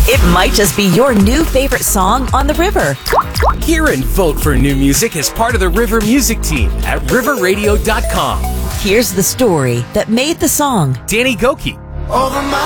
It might just be your new favorite song on the river. Hear and vote for new music as part of the River Music Team at riverradio.com. Here's the story that made the song. Danny Gokey. Over my